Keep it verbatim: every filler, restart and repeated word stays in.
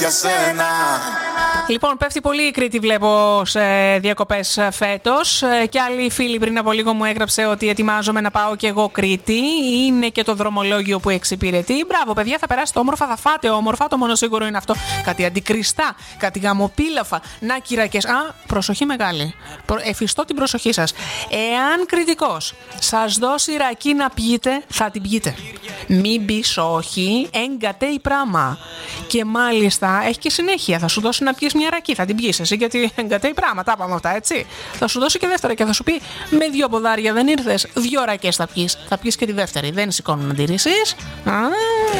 Λοιπόν, πέφτει πολύ η Κρήτη, βλέπω, σε διακοπές φέτος. Και άλλοι φίλοι πριν από λίγο μου έγραψε ότι ετοιμάζομαι να πάω και εγώ Κρήτη. Είναι και το δρομολόγιο που εξυπηρετεί. Μπράβο, παιδιά, θα περάσετε όμορφα, θα φάτε όμορφα. Το μόνο σίγουρο είναι αυτό. Κάτι αντικριστά, κάτι γαμοπίλαφα. Να, κυρακές. Α, προσοχή μεγάλη. Εφιστώ την προσοχή σας. Εάν κριτικός σας δώσει ρακή να πιείτε, θα την πιείτε. Μην πεις όχι, έγκατε η πράμα. Και μάλιστα έχει και συνέχεια. Θα σου δώσει να πιεις μια ρακή, θα την πιεις εσύ, γιατί έγκατε η πράμα. Τα πάμε αυτά, έτσι. Θα σου δώσει και δεύτερα και θα σου πει: με δύο ποδάρια δεν ήρθες, δύο ρακές θα πιεις. Θα πιεις και τη δεύτερη. Δεν σηκώνουν αντιρρήσεις. Α,